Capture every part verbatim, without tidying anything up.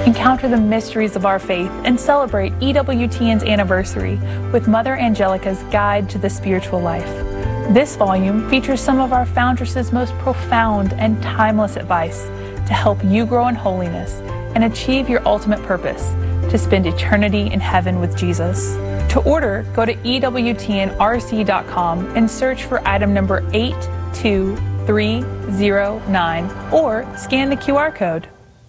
Encounter the mysteries of our faith and celebrate E W T N's anniversary with Mother Angelica's Guide to the Spiritual Life. This volume features some of our foundress's most profound and timeless advice to help you grow in holiness and achieve your ultimate purpose, to spend eternity in heaven with Jesus. To order, go to E W T N R C dot com and search for item number eight two three zero nine or scan the Q R code.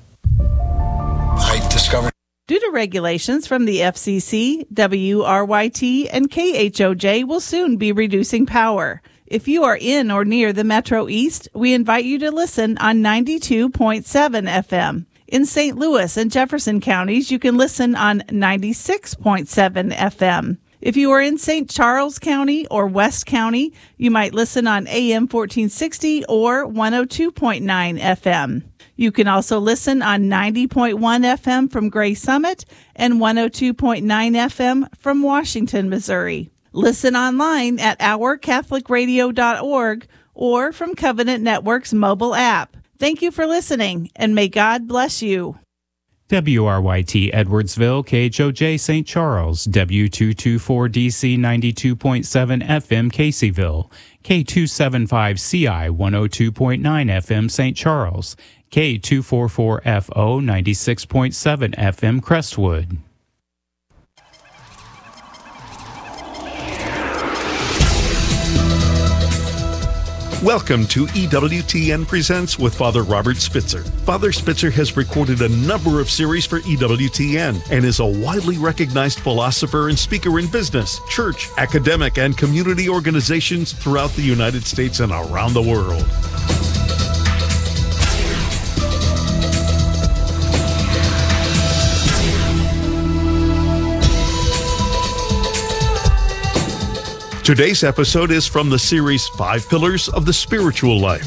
I discovered. Due to regulations from the F C C, W R Y T and K H O J will soon be reducing power. If you are in or near the Metro East, we invite you to listen on ninety-two point seven F M. In Saint Louis and Jefferson counties, you can listen on ninety-six point seven F M. If you are in Saint Charles County or West County, you might listen on A M fourteen sixty or one oh two point nine F M. You can also listen on ninety point one F M from Gray Summit and one oh two point nine F M from Washington, Missouri. Listen online at our catholic radio dot org or from Covenant Network's mobile app. Thank you for listening, and may God bless you. W R Y T Edwardsville, K H O J Saint Charles, W two twenty-four D C ninety-two point seven F M Caseyville, K two seventy-five C I one oh two point nine F M Saint Charles, K two forty-four F O ninety-six point seven F M Crestwood. Welcome to E W T N Presents with Father Robert Spitzer. Father Spitzer has recorded a number of series for E W T N and is a widely recognized philosopher and speaker in business, church, academic, and community organizations throughout the United States and around the world. Today's episode is from the series Five Pillars of the Spiritual Life.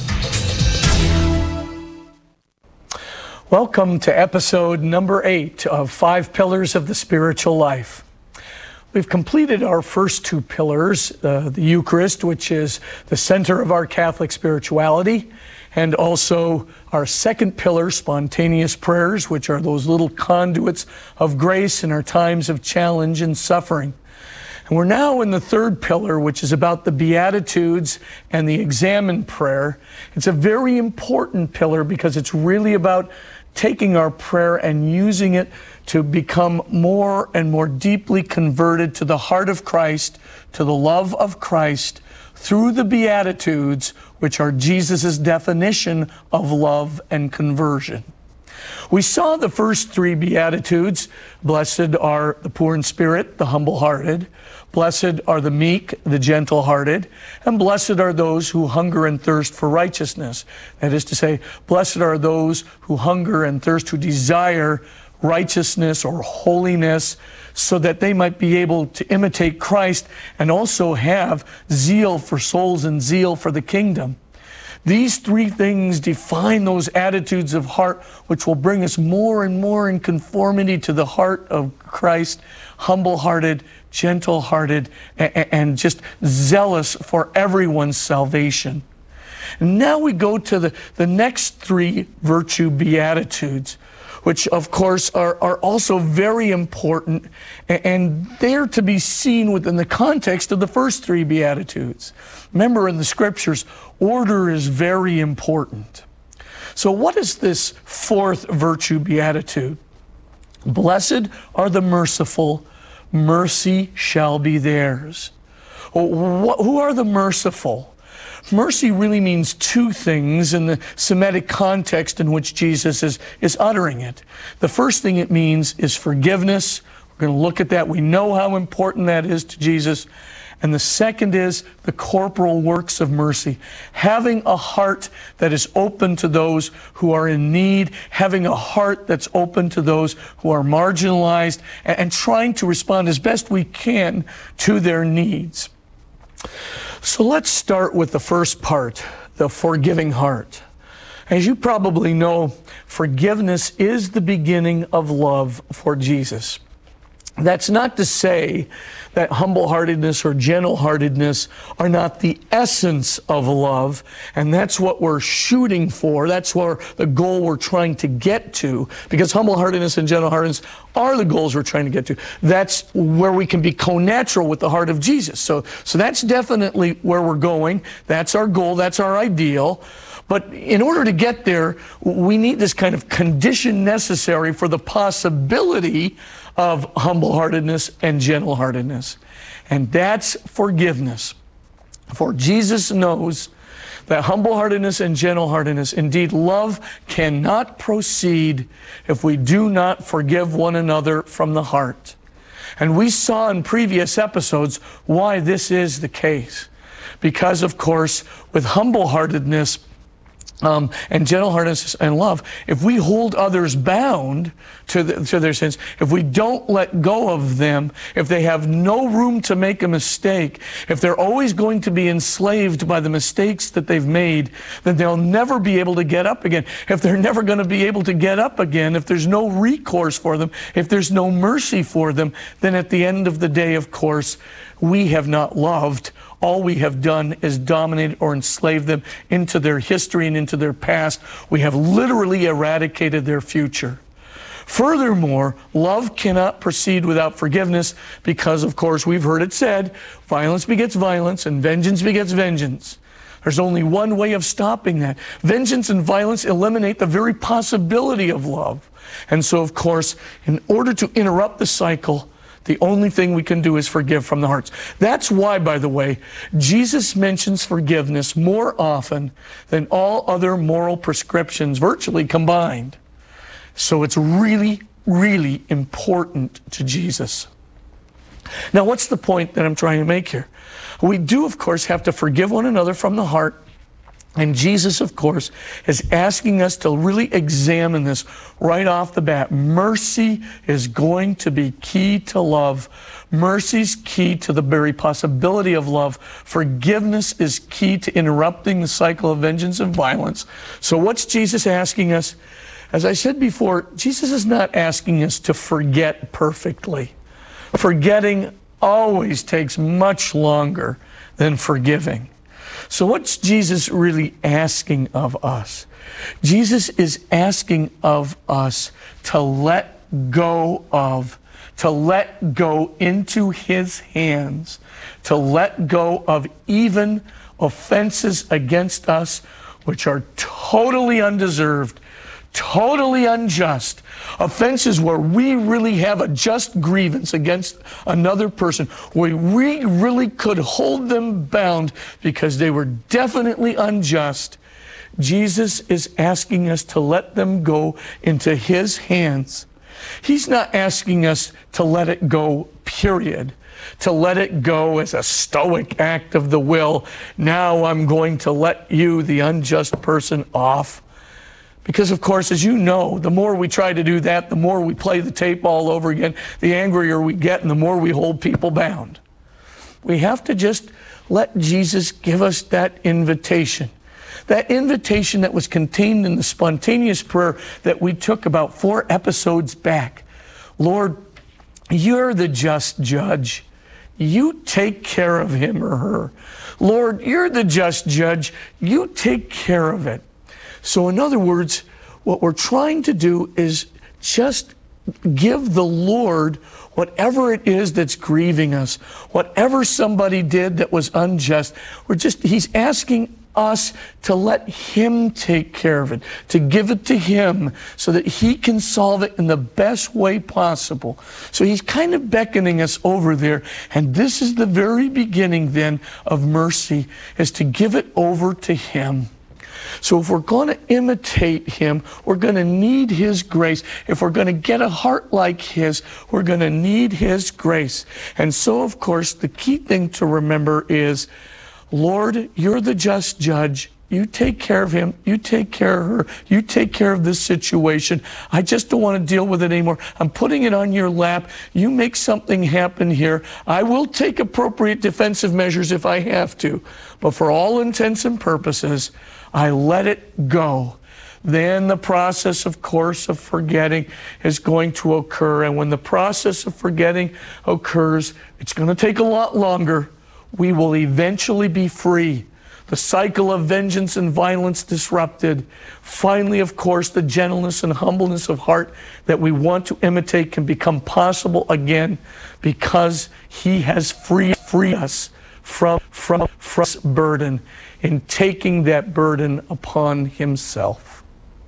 Welcome to episode number eight of Five Pillars of the Spiritual Life. We've completed our first two pillars, uh, the Eucharist, which is the center of our Catholic spirituality, and also our second pillar, spontaneous prayers, which are those little conduits of grace in our times of challenge and suffering. And we're now in the third pillar, which is about the Beatitudes and the examen prayer. It's a very important pillar because it's really about taking our prayer and using it to become more and more deeply converted to the heart of Christ, to the love of Christ, through the Beatitudes, which are Jesus' definition of love and conversion. We saw the first three Beatitudes. Blessed are the poor in spirit, the humble-hearted. Blessed are the meek, the gentle-hearted. And blessed are those who hunger and thirst for righteousness. That is to say, blessed are those who hunger and thirst, who desire righteousness or holiness, so that they might be able to imitate Christ and also have zeal for souls and zeal for the kingdom. These three things define those attitudes of heart which will bring us more and more in conformity to the heart of Christ, humble-hearted, gentle-hearted, and just zealous for everyone's salvation. And now we go to the, the next three virtue beatitudes, which of course are, are also very important, and they're to be seen within the context of the first three Beatitudes. Remember, in the scriptures, order is very important. So what is this fourth virtue beatitude? Blessed are the merciful, mercy shall be theirs. Who are the merciful? Mercy really means two things in the Semitic context in which Jesus is, is uttering it. The first thing it means is forgiveness. We're going to look at that. We know how important that is to Jesus. And the second is the corporal works of mercy. Having a heart that is open to those who are in need, having a heart that's open to those who are marginalized, and, and trying to respond as best we can to their needs. So let's start with the first part, the forgiving heart. As you probably know, forgiveness is the beginning of love for Jesus. That's not to say that humble-heartedness or gentle-heartedness are not the essence of love, and that's what we're shooting for. That's where the goal we're trying to get to, because humble-heartedness and gentle-heartedness are the goals we're trying to get to. That's where we can be co-natural with the heart of Jesus. So, so that's definitely where we're going. That's our goal. That's our ideal. But in order to get there, we need this kind of condition necessary for the possibility of humble-heartedness and gentle-heartedness. And that's forgiveness. For Jesus knows that humble-heartedness and gentle-heartedness, indeed love, cannot proceed if we do not forgive one another from the heart. And we saw in previous episodes why this is the case. Because, of course, with humble-heartedness Um, and gentle-heartedness and love, if we hold others bound to, the, to their sins, if we don't let go of them, if they have no room to make a mistake, if they're always going to be enslaved by the mistakes that they've made, then they'll never be able to get up again. If they're never going to be able to get up again, if there's no recourse for them, if there's no mercy for them, then at the end of the day, of course, we have not loved. All we have done is dominated or enslaved them into their history and into their past. We have literally eradicated their future. Furthermore, love cannot proceed without forgiveness because, of course, we've heard it said, violence begets violence and vengeance begets vengeance. There's only one way of stopping that. Vengeance and violence eliminate the very possibility of love. And so, of course, in order to interrupt the cycle, the only thing we can do is forgive from the hearts. That's why, by the way, Jesus mentions forgiveness more often than all other moral prescriptions, virtually combined. So it's really, really important to Jesus. Now, what's the point that I'm trying to make here? We do, of course, have to forgive one another from the heart. And Jesus, of course, is asking us to really examine this right off the bat. Mercy is going to be key to love. Mercy's key to the very possibility of love. Forgiveness is key to interrupting the cycle of vengeance and violence. So what's Jesus asking us? As I said before, Jesus is not asking us to forget perfectly. Forgetting always takes much longer than forgiving. So what's Jesus really asking of us? Jesus is asking of us to let go of, to let go into His hands, to let go of even offenses against us which are totally undeserved, totally unjust, offenses where we really have a just grievance against another person, where we really could hold them bound because they were definitely unjust. Jesus is asking us to let them go into His hands. He's not asking us to let it go, period. To let it go as a stoic act of the will. Now I'm going to let you, the unjust person, off. Because, of course, as you know, the more we try to do that, the more we play the tape all over again, the angrier we get and the more we hold people bound. We have to just let Jesus give us that invitation. That invitation that was contained in the spontaneous prayer that we took about four episodes back. Lord, you're the just judge. You take care of him or her. Lord, you're the just judge. You take care of it. So in other words, what we're trying to do is just give the Lord whatever it is that's grieving us, whatever somebody did that was unjust. We're just, He's asking us to let Him take care of it, to give it to Him so that He can solve it in the best way possible. So He's kind of beckoning us over there. And this is the very beginning then of mercy, is to give it over to Him. So if we're going to imitate Him, we're going to need His grace. If we're going to get a heart like His, we're going to need His grace. And so, of course, the key thing to remember is, Lord, you're the just judge. You take care of him. You take care of her. You take care of this situation. I just don't want to deal with it anymore. I'm putting it on your lap. You make something happen here. I will take appropriate defensive measures if I have to. But for all intents and purposes, I let it go. then the process, of course, of forgetting is going to occur. And when the process of forgetting occurs, it's going to take a lot longer. We will eventually be free. The cycle of vengeance and violence disrupted. Finally, of course, the gentleness and humbleness of heart that we want to imitate can become possible again because He has freed, freed us from, from, from this burden in taking that burden upon Himself.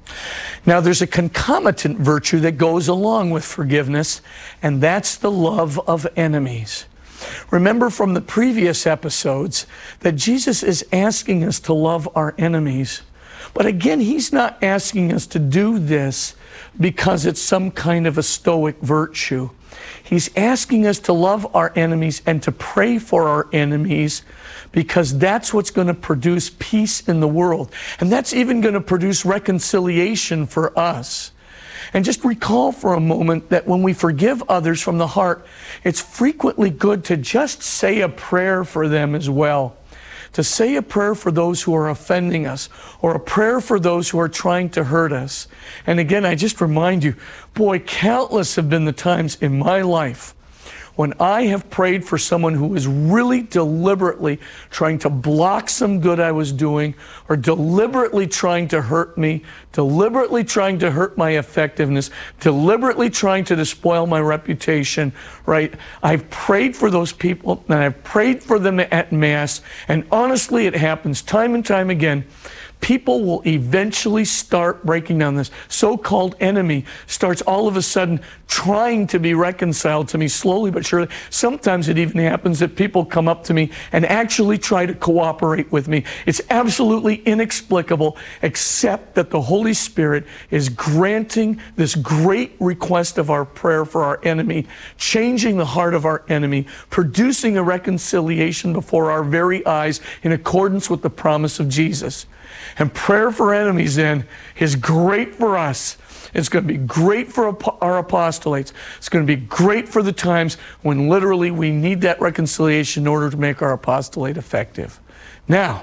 Now, there's a concomitant virtue that goes along with forgiveness, and that's the love of enemies. Remember from the previous episodes that Jesus is asking us to love our enemies. But again, He's not asking us to do this because it's some kind of a stoic virtue. He's asking us to love our enemies and to pray for our enemies because that's what's going to produce peace in the world. And that's even going to produce reconciliation for us. And just recall for a moment that when we forgive others from the heart, it's frequently good to just say a prayer for them as well. To say a prayer for those who are offending us, or a prayer for those who are trying to hurt us. And again, I just remind you, boy, countless have been the times in my life when I have prayed for someone who was really deliberately trying to block some good I was doing, or deliberately trying to hurt me, deliberately trying to hurt my effectiveness, deliberately trying to despoil my reputation, right? I've prayed for those people, and I've prayed for them at Mass, and honestly, it happens time and time again. People will eventually start breaking down. This so-called enemy starts all of a sudden trying to be reconciled to me slowly but surely. Sometimes it even happens that people come up to me and actually try to cooperate with me. It's absolutely inexplicable, except that the Holy Spirit is granting this great request of our prayer for our enemy, changing the heart of our enemy, producing a reconciliation before our very eyes in accordance with the promise of Jesus. And prayer for enemies, then, is great for us. It's going to be great for our apostolates. It's going to be great for the times when literally we need that reconciliation in order to make our apostolate effective. Now,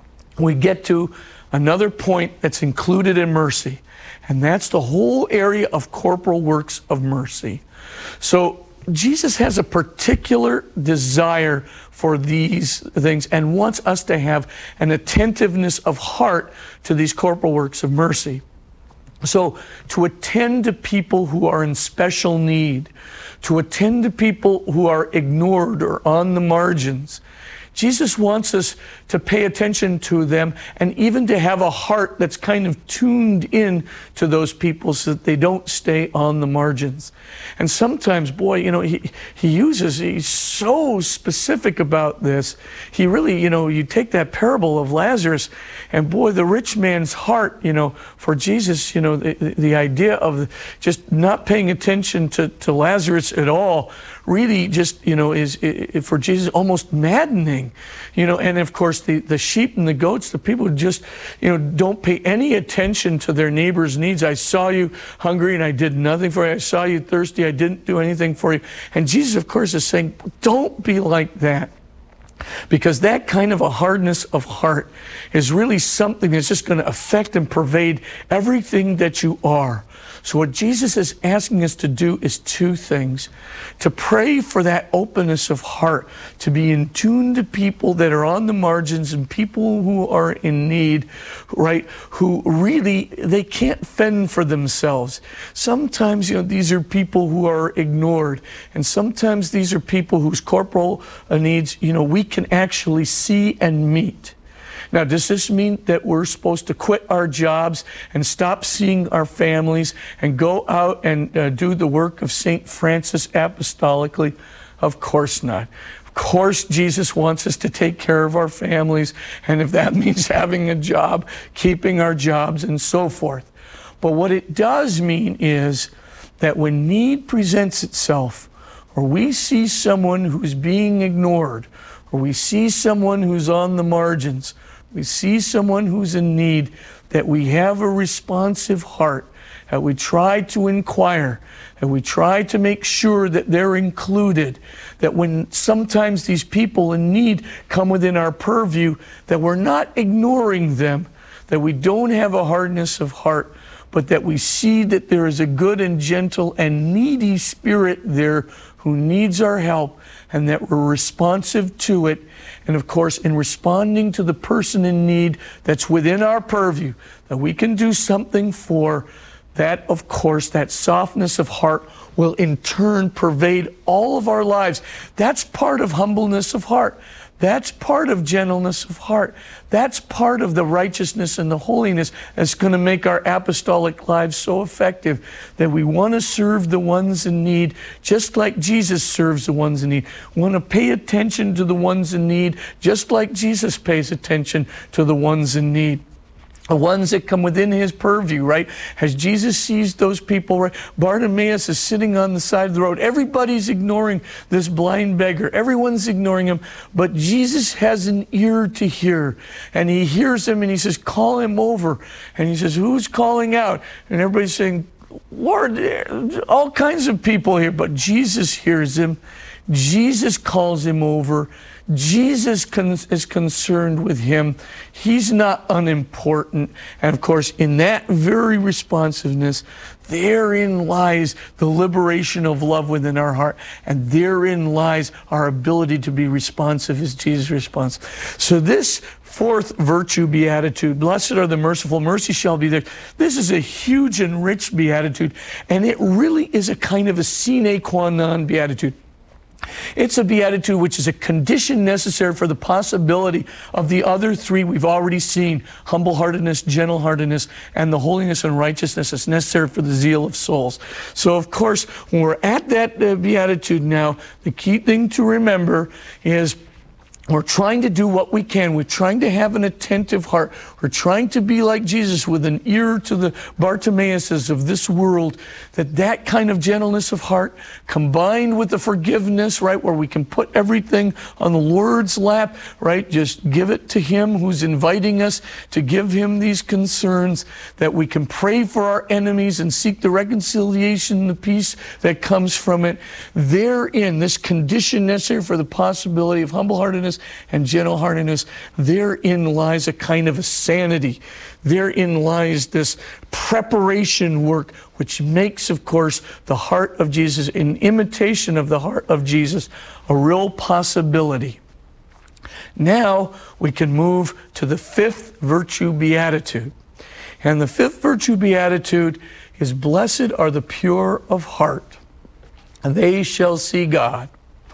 we get to another point that's included in mercy, and that's the whole area of corporal works of mercy. So Jesus has a particular desire for these things and wants us to have an attentiveness of heart to these corporal works of mercy. So to attend to people who are in special need, to attend to people who are ignored or on the margins, Jesus wants us to pay attention to them and even to have a heart that's kind of tuned in to those people so that they don't stay on the margins. And sometimes, boy, you know, he, he uses, he's so specific about this. He really, you know, you take that parable of Lazarus and boy, the rich man's heart, you know, for Jesus, you know, the, the idea of just not paying attention to, to Lazarus at all really just, you know, is, is for Jesus almost maddening, you know. And of course the, the sheep and the goats, the people who just, you know, don't pay any attention to their neighbor's needs. I saw you hungry and I did nothing for you. I saw you thirsty, I didn't do anything for you. And Jesus, of course, is saying, don't be like that. Because that kind of a hardness of heart is really something that's just going to affect and pervade everything that you are. So what Jesus is asking us to do is two things. To pray for that openness of heart, to be in tune to people that are on the margins and people who are in need, right, who really, they can't fend for themselves. Sometimes, you know, these are people who are ignored, and sometimes these are people whose corporal needs, you know, we can actually see and meet. Now, does this mean that we're supposed to quit our jobs and stop seeing our families and go out and uh, do the work of Saint Francis apostolically? Of course not. Of course, Jesus wants us to take care of our families, and if that means having a job, keeping our jobs, and so forth. But what it does mean is that when need presents itself, or we see someone who's being ignored, or we see someone who's on the margins, we see someone who's in need, that we have a responsive heart, that we try to inquire, that we try to make sure that they're included, that when sometimes these people in need come within our purview, that we're not ignoring them, that we don't have a hardness of heart, but that we see that there is a good and gentle and needy spirit there who needs our help, and that we're responsive to it. And of course, in responding to the person in need that's within our purview, that we can do something for, that, of course, that softness of heart will in turn pervade all of our lives. That's part of humbleness of heart. That's part of gentleness of heart. That's part of the righteousness and the holiness that's going to make our apostolic lives so effective, that we want to serve the ones in need just like Jesus serves the ones in need. We want to pay attention to the ones in need just like Jesus pays attention to the ones in need. The ones that come within his purview, right? As Jesus sees those people, right? Bartimaeus is sitting on the side of the road. Everybody's ignoring this blind beggar. Everyone's ignoring him. But Jesus has an ear to hear. And he hears him and he says, call him over. And he says, who's calling out? And everybody's saying, Lord, all kinds of people here. But Jesus hears him. Jesus calls him over. Jesus con- is concerned with him. He's not unimportant. And of course, in that very responsiveness, therein lies the liberation of love within our heart. And therein lies our ability to be responsive as Jesus responds. So this fourth virtue beatitude, blessed are the merciful, mercy shall be theirs. This is a huge and rich beatitude. And it really is a kind of a sine qua non beatitude. It's a beatitude which is a condition necessary for the possibility of the other three we've already seen: humble-heartedness, gentle-heartedness, and the holiness and righteousness that's necessary for the zeal of souls. So, of course, when we're at that uh, beatitude now, the key thing to remember is we're trying to do what we can. We're trying to have an attentive heart. We're trying to be like Jesus with an ear to the Bartimaeuses of this world, that that kind of gentleness of heart combined with the forgiveness, right, where we can put everything on the Lord's lap, right, just give it to him who's inviting us to give him these concerns, that we can pray for our enemies and seek the reconciliation and the peace that comes from it. Therein, this condition necessary for the possibility of humble-heartedness and gentle-heartedness, therein lies a kind of a sanity. Therein lies this preparation work, which makes, of course, the heart of Jesus, in imitation of the heart of Jesus, a real possibility. Now we can move to the fifth virtue beatitude. And the fifth virtue beatitude is, blessed are the pure of heart, and they shall see God.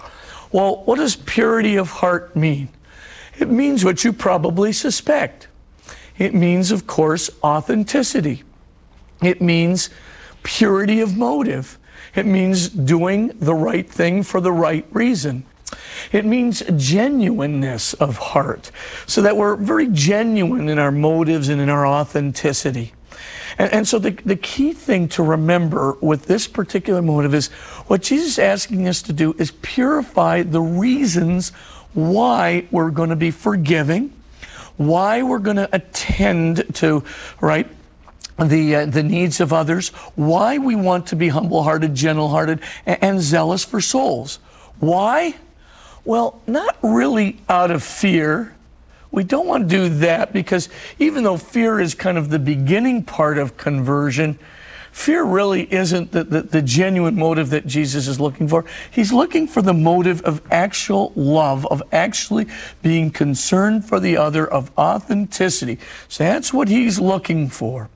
Well, what does purity of heart mean? It means what you probably suspect. It means, of course, authenticity. It means purity of motive. It means doing the right thing for the right reason. It means genuineness of heart, so that we're very genuine in our motives and in our authenticity. And, and so the, the key thing to remember with this particular motive is what Jesus is asking us to do is purify the reasons why we're going to be forgiving, why we're going to attend to, right, the uh, the needs of others, why we want to be humble-hearted, gentle-hearted, and, and zealous for souls. Why? Well, not really out of fear. We don't want to do that, because even though fear is kind of the beginning part of conversion, fear really isn't the, the, the genuine motive that Jesus is looking for. He's looking for the motive of actual love, of actually being concerned for the other, of authenticity. So that's what he's looking for.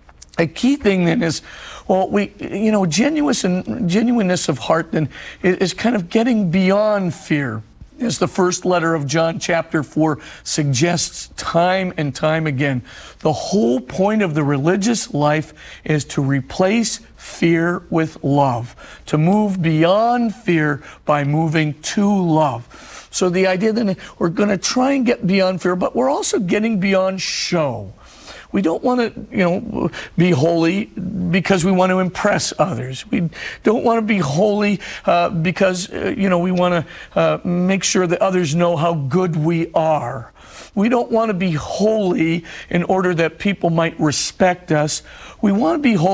A key thing then is, well, we, you know, genuineness and genuineness of heart then is kind of getting beyond fear. As the first letter of John chapter four suggests time and time again, the whole point of the religious life is to replace fear with love, to move beyond fear by moving to love. So the idea then, we're going to try and get beyond fear, but we're also getting beyond show. We don't want to, you know, be holy because we want to impress others. We don't want to be holy uh, because, uh, you know, we want to uh, make sure that others know how good we are. We don't want to be holy in order that people might respect us. We want to be holy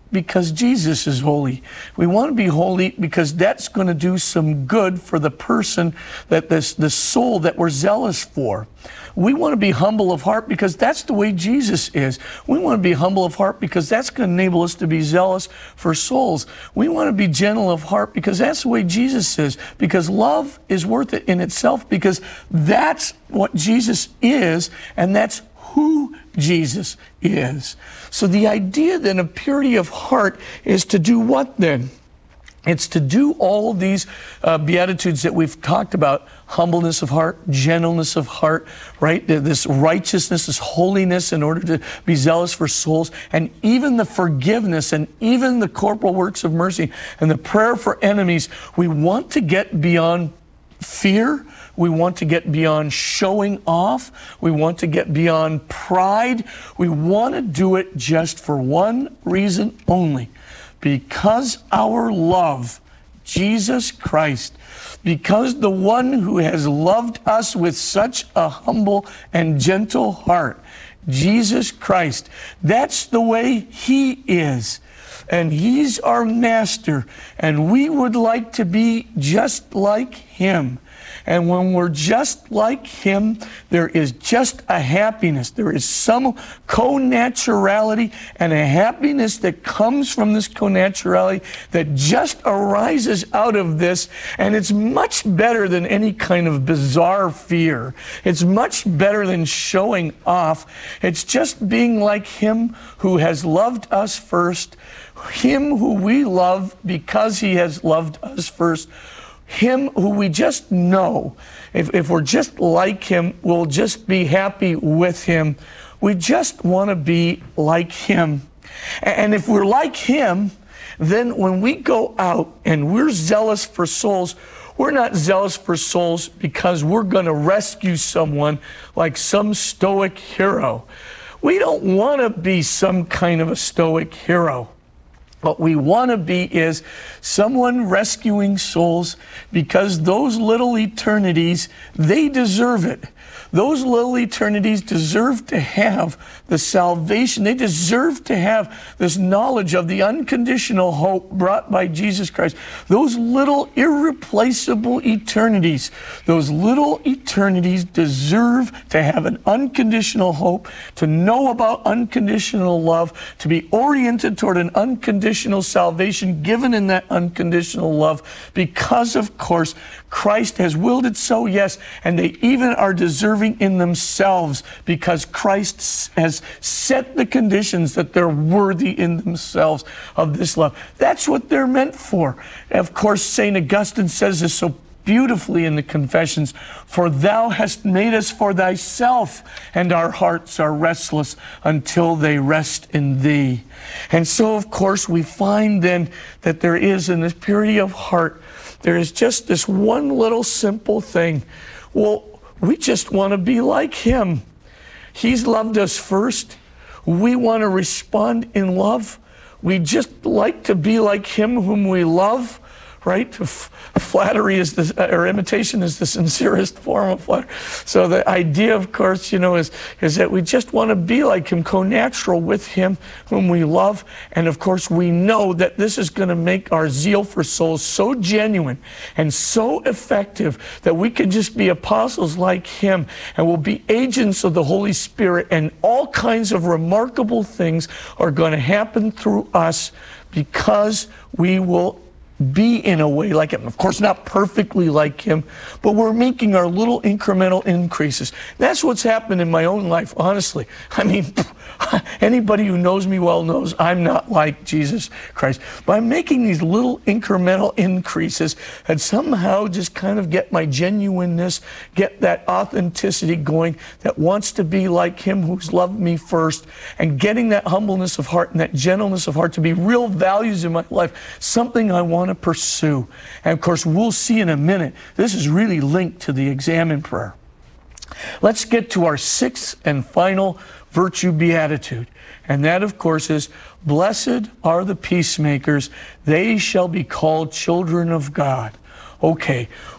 because Jesus is holy. We want to be holy because that's going to do some good for the person, that this the soul that we're zealous for. We want to be humble of heart because that's the way Jesus is. We want to be humble of heart because that's going to enable us to be zealous for souls. We want to be gentle of heart because that's the way Jesus is. Because love is worth it in itself, because that's what Jesus is, and that's who Jesus is. So the idea then of purity of heart is to do what then? It's to do all of these uh, Beatitudes that we've talked about: humbleness of heart, gentleness of heart, right? This righteousness, this holiness in order to be zealous for souls, and even the forgiveness and even the corporal works of mercy and the prayer for enemies. We want to get beyond fear. We want to get beyond showing off. We want to get beyond pride. We want to do it just for one reason only: because our love Jesus Christ, because the one who has loved us with such a humble and gentle heart, Jesus Christ, that's the way He is. And He's our master, and we would like to be just like Him. And when we're just like Him, there is just a happiness. There is some co-naturality and a happiness that comes from this co-naturality that just arises out of this. And it's much better than any kind of bizarre fear. It's much better than showing off. It's just being like Him who has loved us first, Him who we love because He has loved us first, Him who we just know, if, if we're just like Him, we'll just be happy with Him. We just want to be like Him. And if we're like Him, then when we go out and we're zealous for souls, we're not zealous for souls because we're going to rescue someone like some stoic hero. We don't want to be some kind of a stoic hero. What we want to be is someone rescuing souls because those little eternities, they deserve it. Those little eternities deserve to have the salvation. They deserve to have this knowledge of the unconditional hope brought by Jesus Christ. Those little irreplaceable eternities, those little eternities deserve to have an unconditional hope, to know about unconditional love, to be oriented toward an unconditional salvation given in that unconditional love, because, of course, Christ has willed it so, yes, and they even are deserving in themselves because Christ has set the conditions that they're worthy in themselves of this love. That's what they're meant for. Of course, Saint Augustine says this so beautifully in the Confessions: "For thou hast made us for thyself, and our hearts are restless until they rest in thee." And so, of course, we find then that there is, in this purity of heart, there is just this one little simple thing. Well, we just want to be like Him. He's loved us first. We want to respond in love. We just like to be like Him whom we love, right? Flattery is the, or imitation is the sincerest form of flattery. So the idea, of course, you know, is, is that we just want to be like Him, co-natural with Him whom we love. And of course, we know that this is going to make our zeal for souls so genuine and so effective that we can just be apostles like Him, and we'll be agents of the Holy Spirit, and all kinds of remarkable things are going to happen through us because we will be in a way like Him. Of course, not perfectly like Him, but we're making our little incremental increases. That's what's happened in my own life, honestly. I mean, anybody who knows me well knows I'm not like Jesus Christ. But I'm making these little incremental increases that somehow just kind of get my genuineness, get that authenticity going, that wants to be like Him who's loved me first, and getting that humbleness of heart and that gentleness of heart to be real values in my life, something I want to pursue. And of course, we'll see in a minute, this is really linked to the examen prayer. Let's get to our sixth and final virtue beatitude. And that, of course, is, "Blessed are the peacemakers, they shall be called children of God." Okay,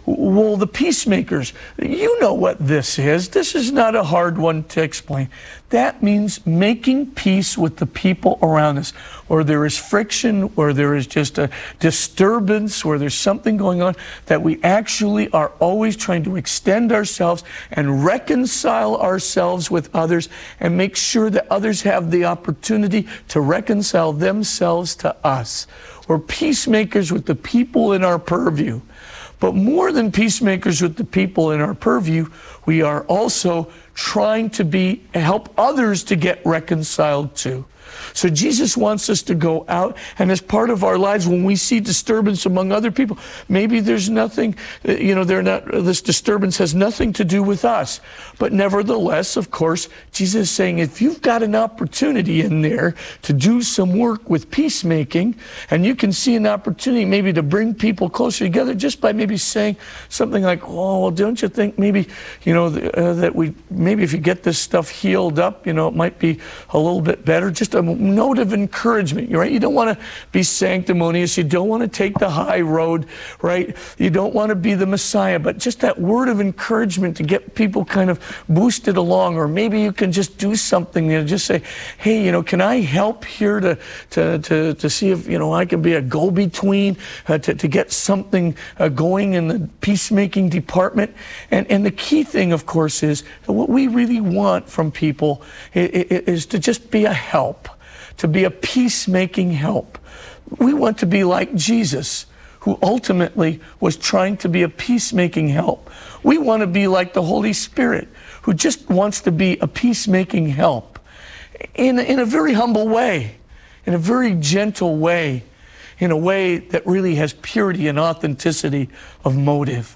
Well, the peacemakers, you know what this is. This is not a hard one to explain. That means making peace with the people around us, where there is friction, where there is just a disturbance, where there's something going on, that we actually are always trying to extend ourselves and reconcile ourselves with others and make sure that others have the opportunity to reconcile themselves to us. We're peacemakers with the people in our purview. But more than peacemakers with the people in our purview, we are also trying to be help others to get reconciled to. So Jesus wants us to go out, and as part of our lives, when we see disturbance among other people, maybe there's nothing, you know, they're not, this disturbance has nothing to do with us. But nevertheless, of course, Jesus is saying, if you've got an opportunity in there to do some work with peacemaking, and you can see an opportunity maybe to bring people closer together just by maybe saying something like, oh, well, don't you think maybe, you know, uh, that we, maybe if you get this stuff healed up, you know, it might be a little bit better. Just a note of encouragement, right? You don't want to be sanctimonious. You don't want to take the high road, right? You don't want to be the Messiah, but just that word of encouragement to get people kind of boosted along. Or maybe you can just do something, you know, just say, hey, you know, can I help here to to to, to see if, you know, I can be a go-between uh, to, to get something uh, going in the peacemaking department. And, and the key thing, of course, is that what we really want from people is, is to just be a help, to be a peacemaking help. We want to be like Jesus, who ultimately was trying to be a peacemaking help. We want to be like the Holy Spirit, who just wants to be a peacemaking help in, in a very humble way, in a very gentle way, in a way that really has purity and authenticity of motive.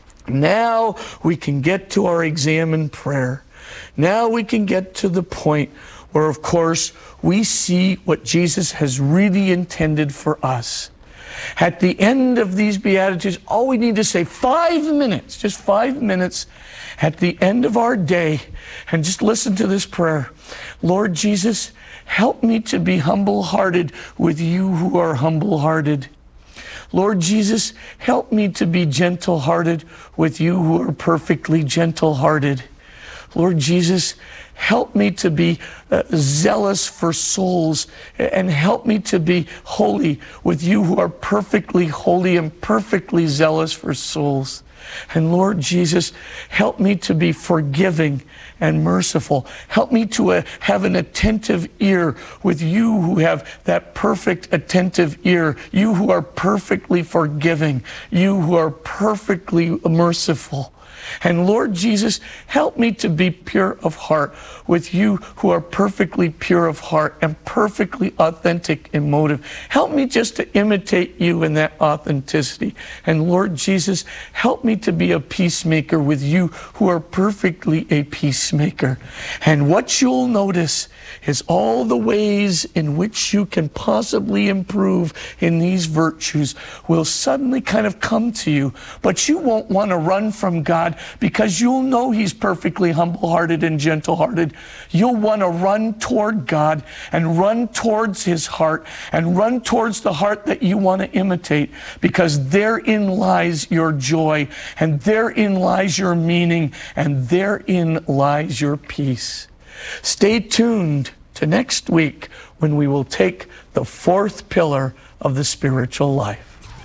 Now we can get to our exam in prayer. Now we can get to the point where, of course, we see what Jesus has really intended for us. At the end of these Beatitudes, all we need to say, five minutes, just five minutes at the end of our day, and just listen to this prayer. Lord Jesus, help me to be humble-hearted with you who are humble-hearted. Lord Jesus, help me to be gentle-hearted with you who are perfectly gentle-hearted. Lord Jesus, help me to be uh, zealous for souls, and help me to be holy with you who are perfectly holy and perfectly zealous for souls. And Lord Jesus, help me to be forgiving and merciful. Help me to uh, have an attentive ear with you who have that perfect attentive ear. You who are perfectly forgiving. You who are perfectly merciful. And Lord Jesus, help me to be pure of heart with you who are perfectly pure of heart and perfectly authentic in motive. Help me just to imitate you in that authenticity. And Lord Jesus, help me to be a peacemaker with you who are perfectly a peacemaker. And what you'll notice is all the ways in which you can possibly improve in these virtues will suddenly kind of come to you. But you won't want to run from God, because you'll know he's perfectly humble-hearted and gentle-hearted. You'll want to run toward God and run towards his heart and run towards the heart that you want to imitate, because therein lies your joy, and therein lies your meaning, and therein lies your peace. Stay tuned to next week when we will take the fourth pillar of the spiritual life.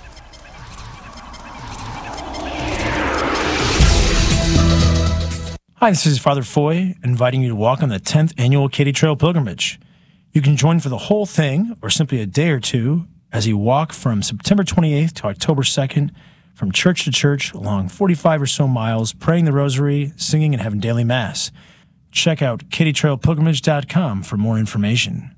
Hi, this is Father Foy, inviting you to walk on the tenth Annual Katy Trail Pilgrimage. You can join for the whole thing, or simply a day or two, as you walk from September twenty-eighth to October second, from church to church, along forty-five or so miles, praying the rosary, singing, and having daily mass. Check out katy trail pilgrimage dot com for more information.